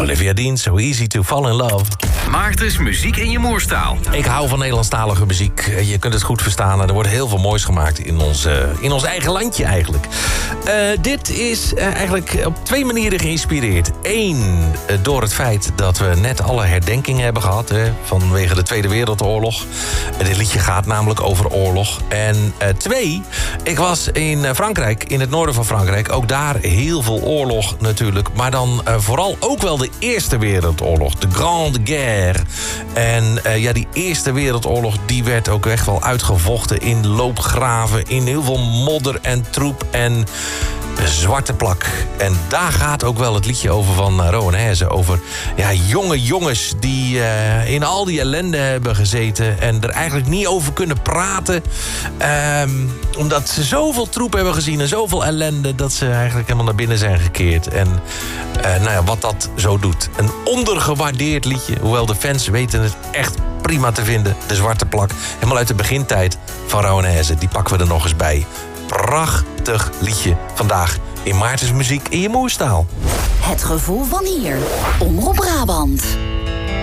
Olivia Dean, So Easy to Fall in Love. Maarten's muziek in je moerstaal. Ik hou van Nederlandstalige muziek. Je kunt het goed verstaan. Er wordt heel veel moois gemaakt in ons eigen landje eigenlijk. Dit is eigenlijk op 2 manieren geïnspireerd. 1, door het feit dat we net alle herdenkingen hebben gehad. Vanwege de Tweede Wereldoorlog. Dit liedje gaat namelijk over oorlog. En 2, ik was in Frankrijk, in het noorden van Frankrijk. Ook daar heel veel oorlog natuurlijk. Maar dan vooral ook wel de Eerste Wereldoorlog. De Grande Guerre. En die Eerste Wereldoorlog die werd ook echt wel uitgevochten in loopgraven, in heel veel modder en troep en zwarte plak. En daar gaat ook wel het liedje over van Rowanese. Over jonge jongens die in al die ellende hebben gezeten en er eigenlijk niet over kunnen praten. Omdat ze zoveel troep hebben gezien en zoveel ellende dat ze eigenlijk helemaal naar binnen zijn gekeerd. En wat dat zo doet. Een ondergewaardeerd liedje, hoewel de fans weten het echt prima te vinden. De zwarte plak, helemaal uit de begintijd van Rowanese. Die pakken we er nog eens bij. Prachtig liedje vandaag in Maarten's muziek in je moerstaal. Het gevoel van hier. Omroep Brabant.